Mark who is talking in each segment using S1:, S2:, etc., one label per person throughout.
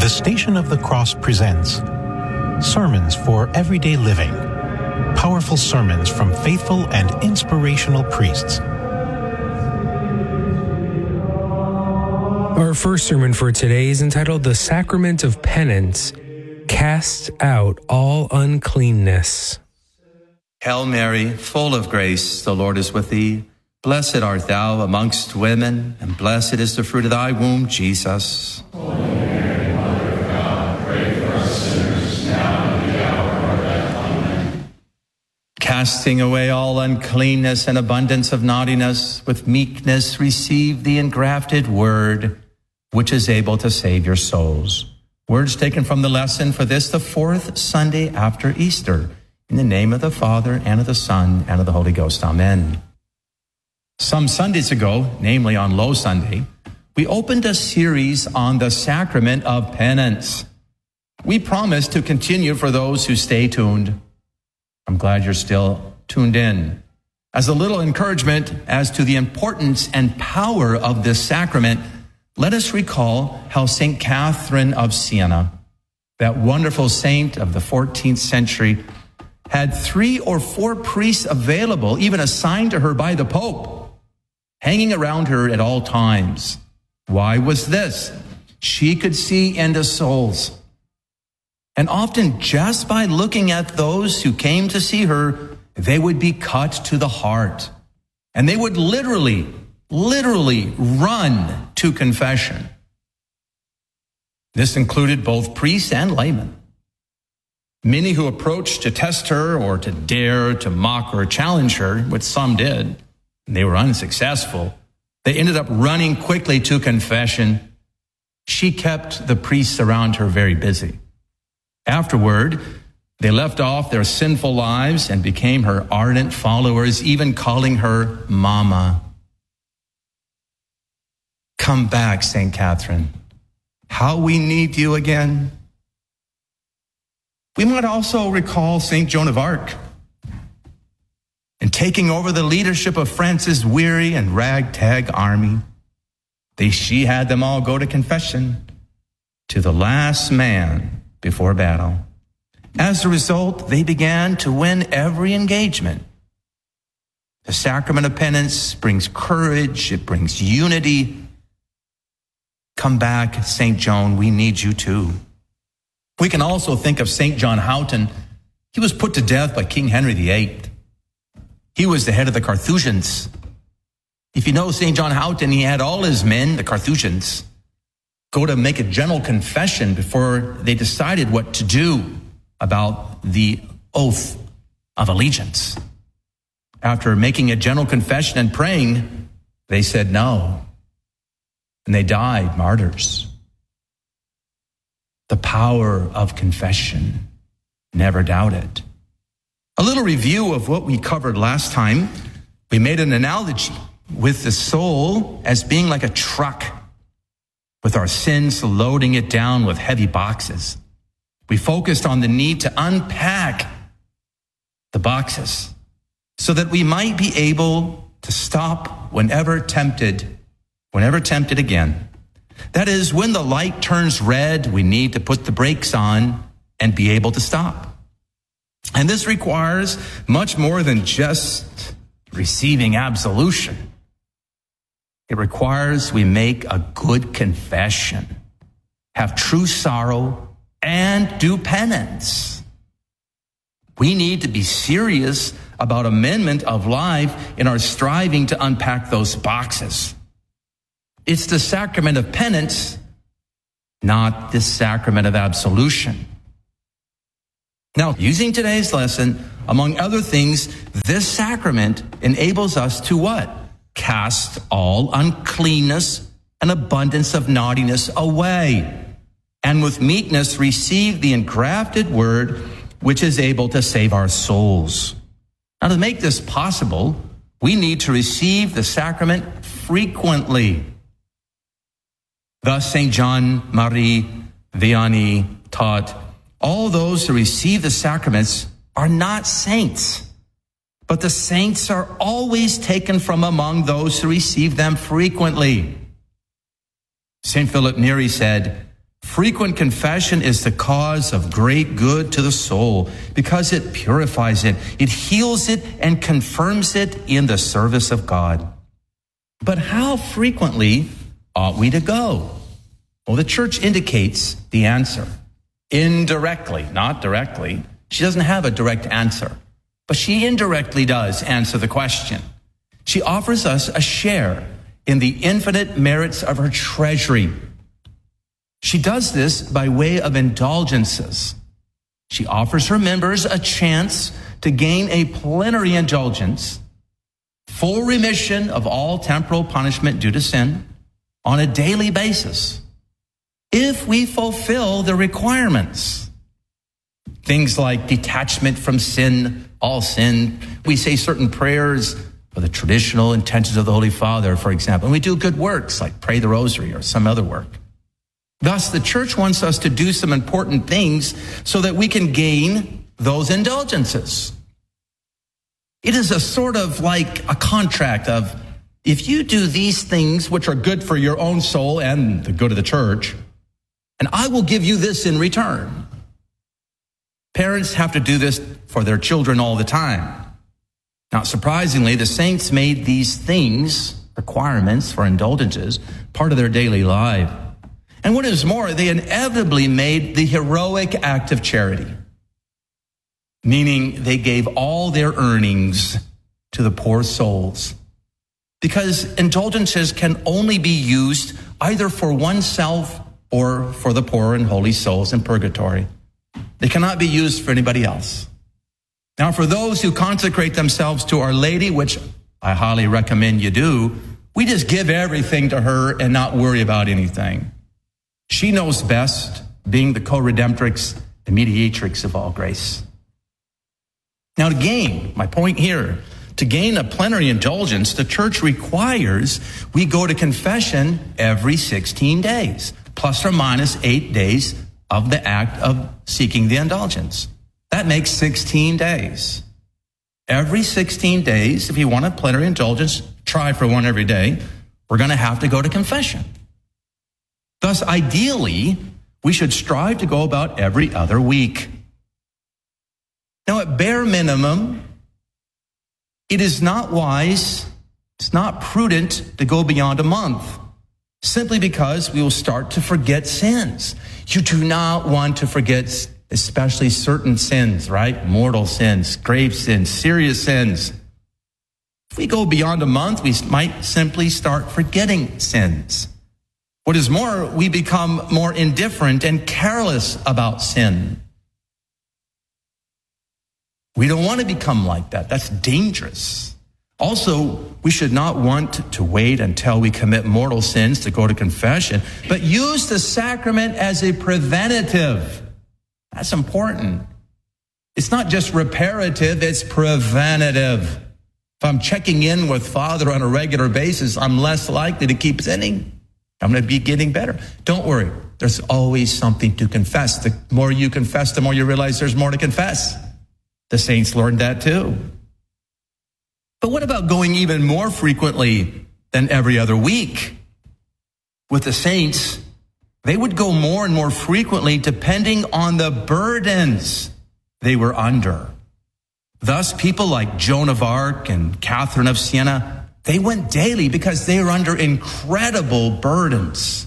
S1: The Station of the Cross presents Sermons for Everyday Living. Powerful sermons from faithful and inspirational priests.
S2: Our first sermon for today is entitled The Sacrament of Penance. Cast out all uncleanness.
S3: Hail Mary, full of grace, the Lord is with thee. Blessed art thou amongst women, and blessed is the fruit of thy womb, Jesus.
S4: Holy Mary, Mother of God, pray for us sinners, now and at the hour of our death. Amen.
S3: Casting away all uncleanness and abundance of naughtiness, with meekness receive the engrafted word, which is able to save your souls. Words taken from the lesson for this, the fourth Sunday after Easter. In the name of the Father, and of the Son, and of the Holy Ghost. Amen. Some Sundays ago, namely on Low Sunday, we opened a series on the sacrament of penance. We promise to continue for those who stay tuned. I'm glad you're still tuned in. As a little encouragement as to the importance and power of this sacrament, let us recall how St. Catherine of Siena, that wonderful saint of the 14th century, had 3 or 4 priests available, even assigned to her by the Pope, hanging around her at all times. Why was this? She could see into souls. And often just by looking at those who came to see her, they would be cut to the heart. And they would literally run to confession. This included both priests and laymen. Many who approached to test her or to dare to mock or challenge her, which some did, and they were unsuccessful. They ended up running quickly to confession. She kept the priests around her very busy. Afterward, they left off their sinful lives and became her ardent followers, even calling her Mama. Come back, St. Catherine. How we need you again. We might also recall St. Joan of Arc. In taking over the leadership of France's weary and ragtag army, she had them all go to confession to the last man before battle. As a result, they began to win every engagement. The sacrament of penance brings courage, it brings unity. Come back, St. Joan, we need you too. We can also think of St. John Houghton. He was put to death by King Henry VIII. He was the head of the Carthusians. If you know St. John Houghton, he had all his men, the Carthusians, go to make a general confession before they decided what to do about the oath of allegiance. After making a general confession and praying, they said no, and they died martyrs. The power of confession, never doubt it. A little review of what we covered last time. We made an analogy with the soul as being like a truck, with our sins loading it down with heavy boxes. We focused on the need to unpack the boxes so that we might be able to stop whenever tempted again. That is, when the light turns red, we need to put the brakes on and be able to stop. And this requires much more than just receiving absolution. It requires we make a good confession, have true sorrow, and do penance. We need to be serious about amendment of life in our striving to unpack those boxes. It's the sacrament of penance, not the sacrament of absolution. Now, using today's lesson, among other things, this sacrament enables us to what? Cast all uncleanness and abundance of naughtiness away, and with meekness receive the engrafted word, which is able to save our souls. Now, to make this possible, we need to receive the sacrament frequently. Thus, St. John Marie Vianney taught, all those who receive the sacraments are not saints, but the saints are always taken from among those who receive them frequently. St. Philip Neri said, Frequent confession is the cause of great good to the soul because it purifies it, it heals it, and confirms it in the service of God. But how frequently ought we to go? Well, the church indicates the answer. Indirectly, not directly. She doesn't have a direct answer, but she indirectly does answer the question. She offers us a share in the infinite merits of her treasury. She does this by way of indulgences. She offers her members a chance to gain a plenary indulgence, full remission of all temporal punishment due to sin on a daily basis, if we fulfill the requirements. Things like detachment from sin, all sin. We say certain prayers for the traditional intentions of the Holy Father, for example. And we do good works like pray the rosary or some other work. Thus, the church wants us to do some important things so that we can gain those indulgences. It is a sort of like a contract of, if you do these things which are good for your own soul and the good of the church, and I will give you this in return. Parents have to do this for their children all the time. Not surprisingly, the saints made these things, requirements for indulgences, part of their daily life. And what is more, they inevitably made the heroic act of charity, meaning they gave all their earnings to the poor souls. Because indulgences can only be used either for oneself or for the poor and holy souls in purgatory. They cannot be used for anybody else. Now, for those who consecrate themselves to Our Lady, which I highly recommend you do, we just give everything to her and not worry about anything. She knows best, being the co-redemptrix and mediatrix of all grace. Now, to gain, my point here, to gain a plenary indulgence, the church requires we go to confession every 16 days, plus or minus 8 days of the act of seeking the indulgence. That makes 16 days. Every 16 days, if you want a plenary indulgence, try for one every day, we're going to have to go to confession. Thus, ideally, we should strive to go about every other week. Now, at bare minimum, it is not wise, it's not prudent to go beyond a month, simply because we will start to forget sins. You do not want to forget especially certain sins, right? Mortal sins, grave sins, serious sins. If we go beyond a month, we might simply start forgetting sins. What is more, we become more indifferent and careless about sin. We don't want to become like that. That's dangerous. Also, we should not want to wait until we commit mortal sins to go to confession, but use the sacrament as a preventative. That's important. It's not just reparative, it's preventative. If I'm checking in with Father on a regular basis, I'm less likely to keep sinning. I'm going to be getting better. Don't worry. There's always something to confess. The more you confess, the more you realize there's more to confess. The saints learned that too. But what about going even more frequently than every other week? With the saints, they would go more and more frequently depending on the burdens they were under. Thus, people like Joan of Arc and Catherine of Siena, they went daily because they were under incredible burdens.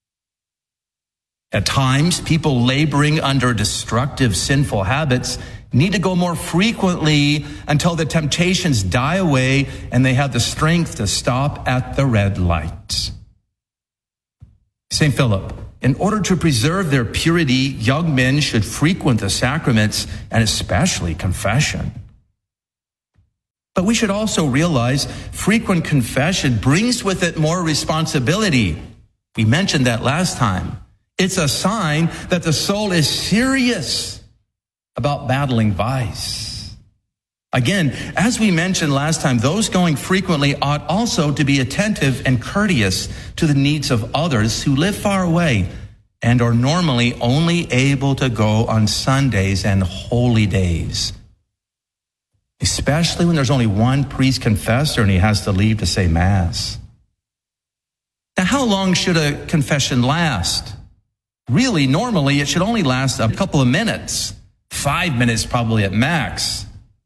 S3: At times, people laboring under destructive, sinful habits need to go more frequently until the temptations die away and they have the strength to stop at the red light. St. Philip, in order to preserve their purity, young men should frequent the sacraments and especially confession. But we should also realize frequent confession brings with it more responsibility. We mentioned that last time. It's a sign that the soul is serious about battling vice. Again, as we mentioned last time, those going frequently ought also to be attentive and courteous to the needs of others who live far away and are normally only able to go on Sundays and holy days. Especially when there's only one priest confessor and he has to leave to say Mass. Now, how long should a confession last? Really, normally, it should only last a couple of minutes, 5 minutes probably at max,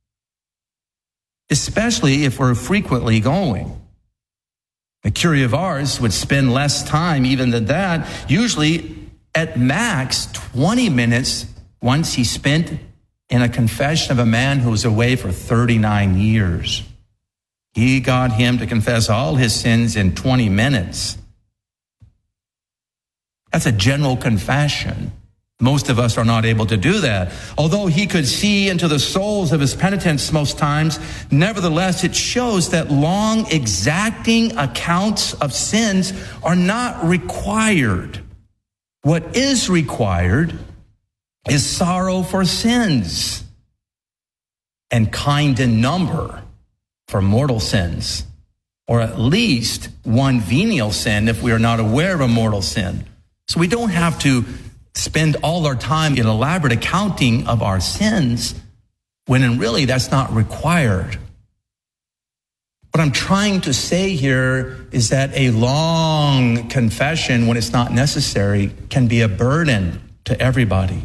S3: especially if we're frequently going. A curé of ours would spend less time even than that, usually at max 20 minutes once he spent in a confession of a man who was away for 39 years. He got him to confess all his sins in 20 minutes. That's a general confession. Most of us are not able to do that. Although he could see into the souls of his penitents most times, nevertheless, it shows that long, exacting accounts of sins are not required. What is required is sorrow for sins and kind in number for mortal sins, or at least one venial sin if we are not aware of a mortal sin. So we don't have to spend all our time in elaborate accounting of our sins when really that's not required. What I'm trying to say here is that a long confession, when it's not necessary, can be a burden to everybody.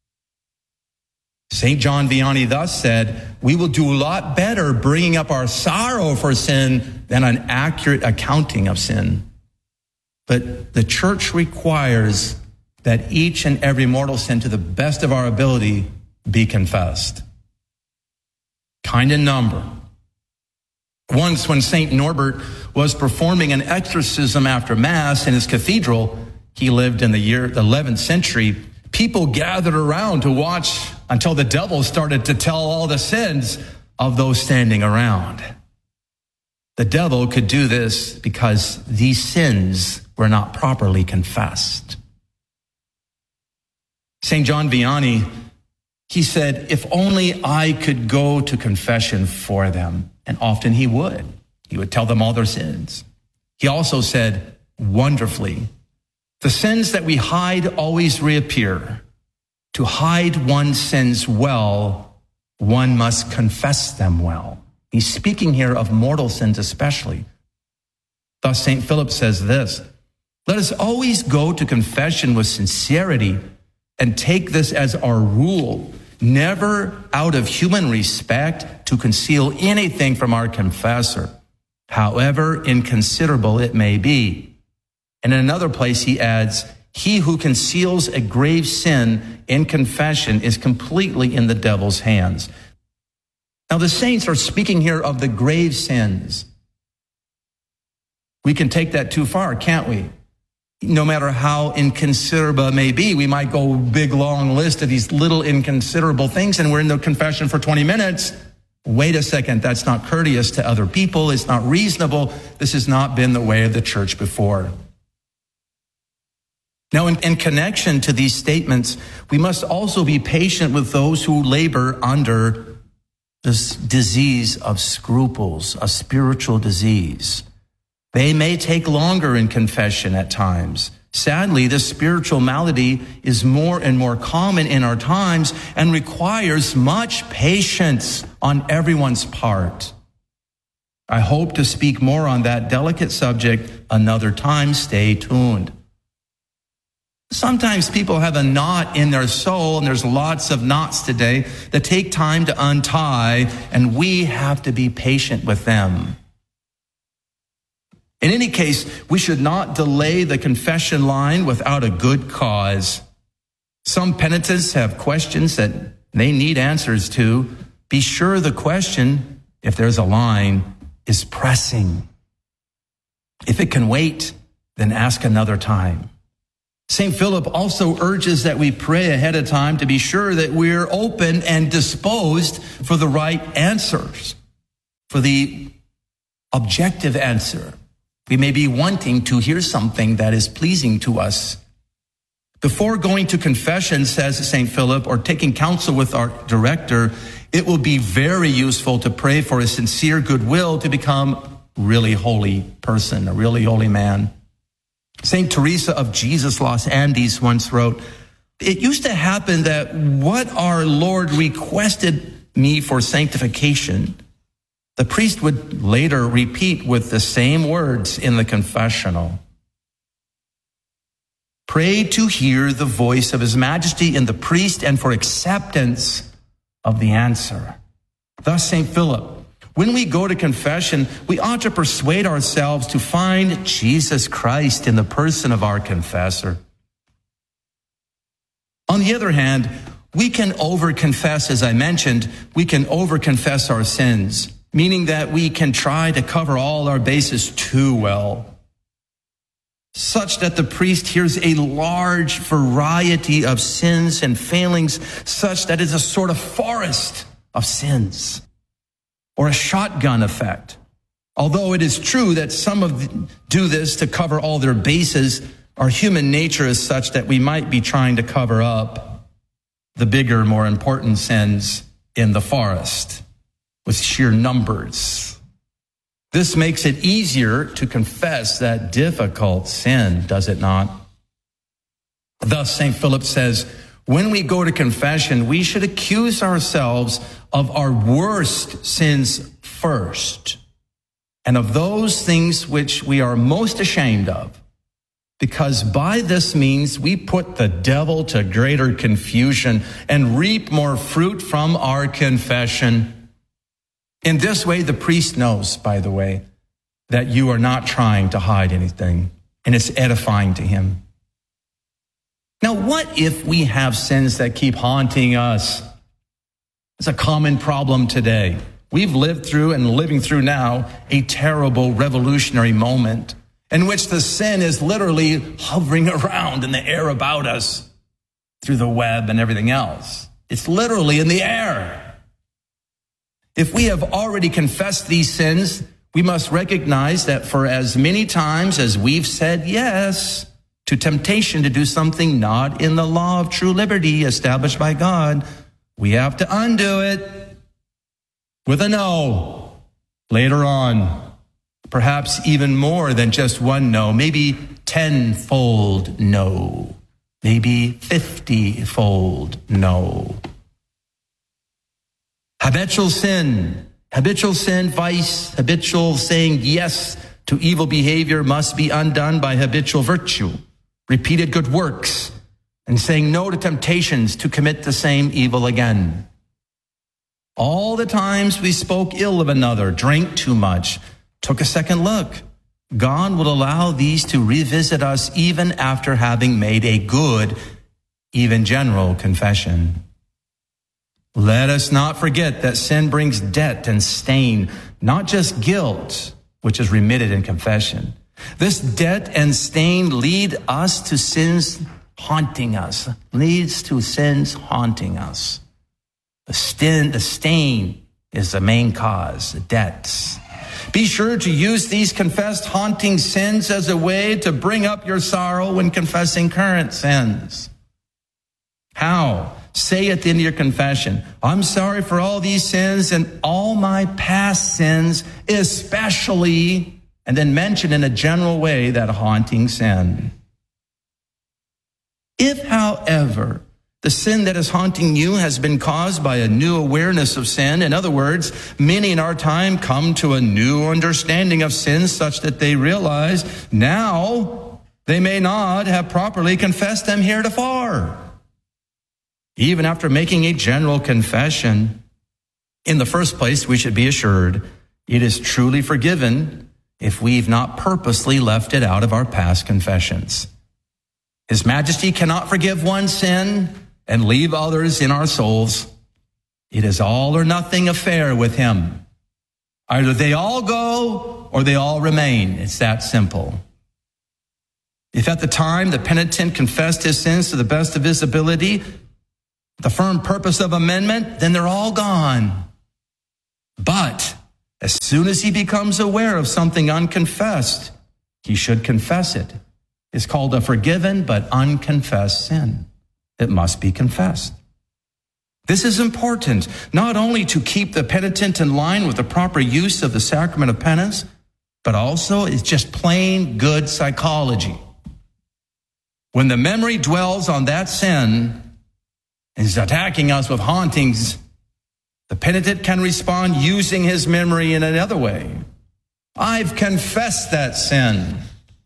S3: St. John Vianney thus said, "We will do a lot better bringing up our sorrow for sin than an accurate accounting of sin." But the church requires that each and every mortal sin, to the best of our ability, be confessed. Kind in number. Once when St. Norbert was performing an exorcism after Mass in his cathedral, he lived in the year 11th century, people gathered around to watch until the devil started to tell all the sins of those standing around. The devil could do this because these sins were not properly confessed. St. John Vianney, he said, "If only I could go to confession for them." And often he would. He would tell them all their sins. He also said, wonderfully, "The sins that we hide always reappear. To hide one's sins well, one must confess them well." He's speaking here of mortal sins especially. Thus, St. Philip says this, "Let us always go to confession with sincerity and take this as our rule, never out of human respect to conceal anything from our confessor, however inconsiderable it may be." And in another place he adds, "He who conceals a grave sin in confession is completely in the devil's hands." Now the saints are speaking here of the grave sins. We can take that too far, can't we? No matter how inconsiderable it may be, we might go big, long list of these little inconsiderable things, and we're in the confession for 20 minutes. Wait a second, that's not courteous to other people. It's not reasonable. This has not been the way of the church before. Now, in connection to these statements, we must also be patient with those who labor under this disease of scruples, a spiritual disease. They may take longer in confession at times. Sadly, this spiritual malady is more and more common in our times and requires much patience on everyone's part. I hope to speak more on that delicate subject another time. Stay tuned. Sometimes people have a knot in their soul, and there's lots of knots today that take time to untie, and we have to be patient with them. In any case, we should not delay the confession line without a good cause. Some penitents have questions that they need answers to. Be sure the question, if there's a line, is pressing. If it can wait, then ask another time. St. Philip also urges that we pray ahead of time to be sure that we're open and disposed for the right answers, for the objective answer. We may be wanting to hear something that is pleasing to us. Before going to confession, says St. Philip, or taking counsel with our director, it will be very useful to pray for a sincere goodwill to become a really holy person, a really holy man. St. Teresa of Jesus Los Andes once wrote, "It used to happen that what our Lord requested me for sanctification, the priest would later repeat with the same words in the confessional." Pray to hear the voice of His Majesty in the priest and for acceptance of the answer. Thus, St. Philip, when we go to confession, we ought to persuade ourselves to find Jesus Christ in the person of our confessor. On the other hand, we can over-confess, as I mentioned, we can over-confess our sins, meaning that we can try to cover all our bases too well, such that the priest hears a large variety of sins and failings, such that it's a sort of forest of sins, or a shotgun effect. Although it is true that some do this to cover all their bases, our human nature is such that we might be trying to cover up the bigger, more important sins in the forest with sheer numbers. This makes it easier to confess that difficult sin, does it not? Thus, St. Philip says, when we go to confession, we should accuse ourselves of our worst sins first, and of those things which we are most ashamed of, because by this means we put the devil to greater confusion and reap more fruit from our confession. In this way, the priest knows, by the way, that you are not trying to hide anything, and it's edifying to him. Now, what if we have sins that keep haunting us? It's a common problem today. We've lived through and living through now a terrible revolutionary moment in which the sin is literally hovering around in the air about us through the web and everything else. It's literally in the air. If we have already confessed these sins, we must recognize that for as many times as we've said yes to temptation to do something not in the law of true liberty established by God, we have to undo it with a no later on. Perhaps even more than just one no, maybe 10-fold no, maybe 50-fold no. Habitual sin, vice, habitual saying yes to evil behavior must be undone by habitual virtue, repeated good works, and saying no to temptations to commit the same evil again. All the times we spoke ill of another, drank too much, took a second look, God will allow these to revisit us even after having made a good, even general confession. Let us not forget that sin brings debt and stain, not just guilt, which is remitted in confession. This debt and stain lead us to sins haunting us, leads to sins haunting us. The stain is the main cause, the debts. Be sure to use these confessed haunting sins as a way to bring up your sorrow when confessing current sins. How? Say at the end of your confession, I'm sorry for all these sins and all my past sins, especially, and then mention in a general way that haunting sin. If, however, the sin that is haunting you has been caused by a new awareness of sin, in other words, many in our time come to a new understanding of sin such that they realize now they may not have properly confessed them heretofore. Even after making a general confession, in the first place, we should be assured it is truly forgiven if we've not purposely left it out of our past confessions. His Majesty cannot forgive one sin and leave others in our souls. It is all or nothing affair with him. Either they all go or they all remain. It's that simple. If at the time the penitent confessed his sins to the best of his ability, the firm purpose of amendment, then they're all gone. But as soon as he becomes aware of something unconfessed, he should confess it. It's called a forgiven but unconfessed sin. It must be confessed. This is important, not only to keep the penitent in line with the proper use of the sacrament of penance, but also it's just plain good psychology. When the memory dwells on that sin, is attacking us with hauntings, the penitent can respond using his memory in another way. I've confessed that sin.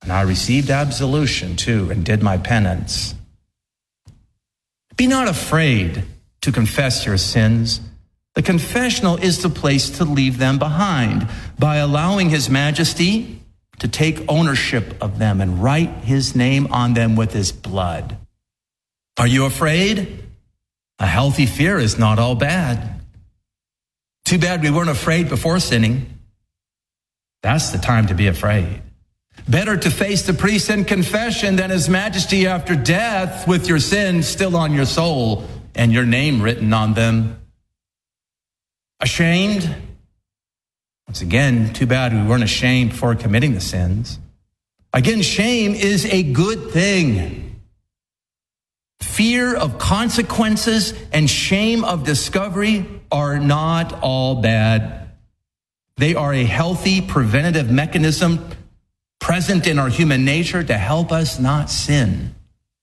S3: And I received absolution too and did my penance. Be not afraid to confess your sins. The confessional is the place to leave them behind by allowing His Majesty to take ownership of them and write His name on them with His blood. Are you afraid? A healthy fear is not all bad. Too bad we weren't afraid before sinning. That's the time to be afraid. Better to face the priest in confession than His Majesty after death with your sins still on your soul and your name written on them. Ashamed? Once again, too bad we weren't ashamed before committing the sins. Again, shame is a good thing. Fear of consequences and shame of discovery are not all bad. They are a healthy preventative mechanism present in our human nature to help us not sin.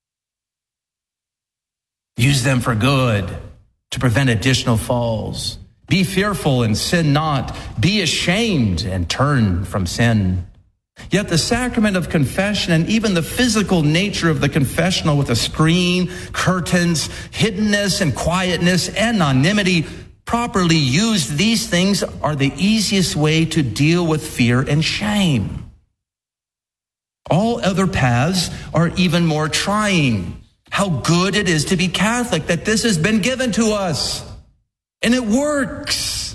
S3: Use them for good, to prevent additional falls. Be fearful and sin not. Be ashamed and turn from sin. Yet the sacrament of confession and even the physical nature of the confessional with a screen, curtains, hiddenness and quietness, anonymity, properly used, these things are the easiest way to deal with fear and shame. All other paths are even more trying. How good it is to be Catholic, that this has been given to us. And it works.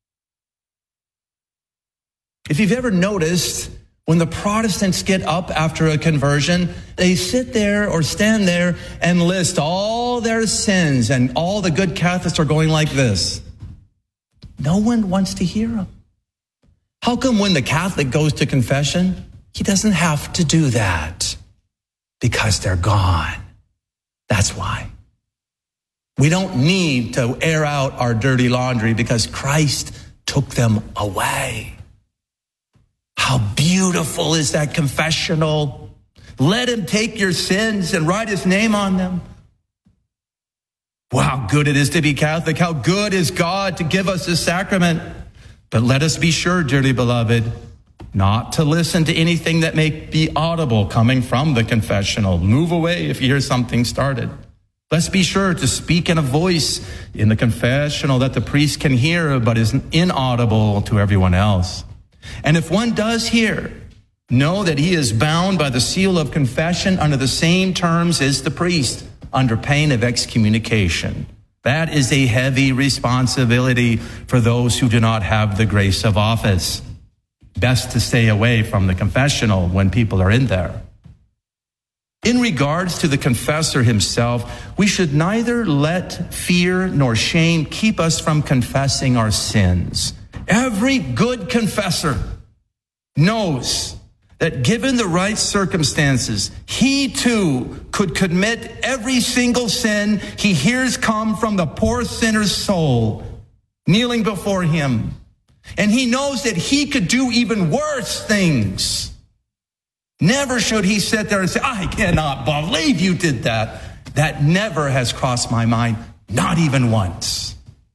S3: If you've ever noticed, when the Protestants get up after a conversion, they sit there or stand there and list all their sins, and all the good Catholics are going like this. No one wants to hear them. How come when the Catholic goes to confession, he doesn't have to do that? Because they're gone. That's why. We don't need to air out our dirty laundry because Christ took them away. How beautiful is that confessional? Let Him take your sins and write His name on them. Wow, how good it is to be Catholic. How good is God to give us this sacrament. But let us be sure, dearly beloved, not to listen to anything that may be audible coming from the confessional. Move away if you hear something started. Let's be sure to speak in a voice in the confessional that the priest can hear, but is inaudible to everyone else. And if one does hear, know that he is bound by the seal of confession under the same terms as the priest, under pain of excommunication. That is a heavy responsibility for those who do not have the grace of office. Best to stay away from the confessional when people are in there. In regards to the confessor himself, we should neither let fear nor shame keep us from confessing our sins. Every good confessor knows that given the right circumstances, he too could commit every single sin he hears come from the poor sinner's soul, kneeling before him. And he knows that he could do even worse things. Never should he sit there and say, I cannot believe you did that. That never has crossed my mind, not even once.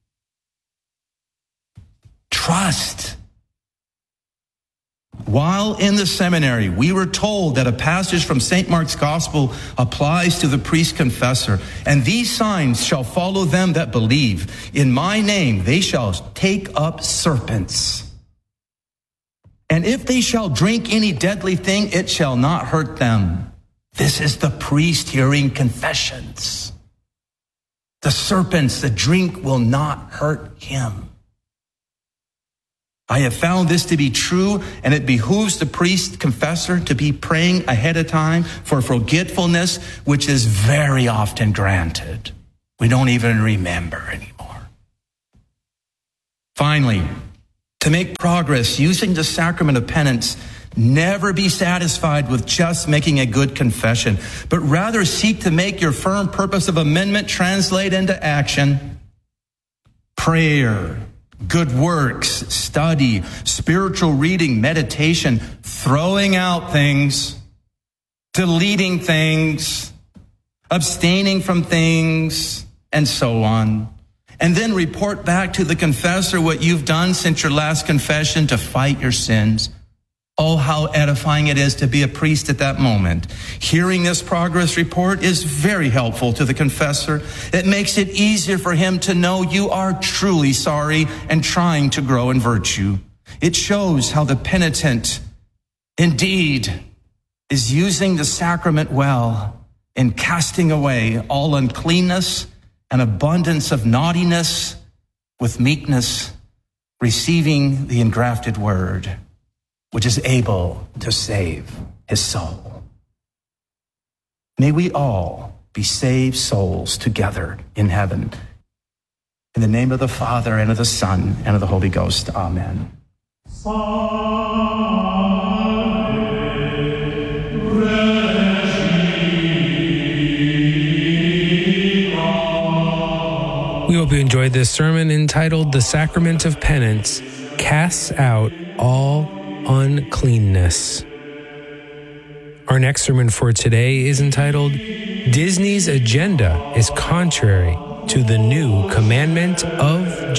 S3: Trust. While in the seminary, we were told that a passage from St. Mark's Gospel applies to the priest confessor. And these signs shall follow them that believe. In my name they shall take up serpents. And if they shall drink any deadly thing, it shall not hurt them. This is the priest hearing confessions. The serpents, the drink will not hurt him. I have found this to be true, and it behooves the priest confessor to be praying ahead of time for forgetfulness, which is very often granted. We don't even remember anymore. Finally, to make progress using the sacrament of penance, never be satisfied with just making a good confession, but rather seek to make your firm purpose of amendment translate into action. Prayer, good works, study, spiritual reading, meditation, throwing out things, deleting things, abstaining from things, and so on. And then report back to the confessor what you've done since your last confession to fight your sins. Oh, how edifying it is to be a priest at that moment. Hearing this progress report is very helpful to the confessor. It makes it easier for him to know you are truly sorry and trying to grow in virtue. It shows how the penitent indeed is using the sacrament well in casting away all uncleanness and abundance of naughtiness with meekness, receiving the engrafted word, which is able to save his soul. May we all be saved souls together in heaven. In the name of the Father, and of the Son, and of the Holy Ghost. Amen.
S2: We hope you enjoyed this sermon entitled The Sacrament of Penance Casts Out All Uncleanness. Our next sermon for today is entitled Disney's Agenda is Contrary to the New Commandment of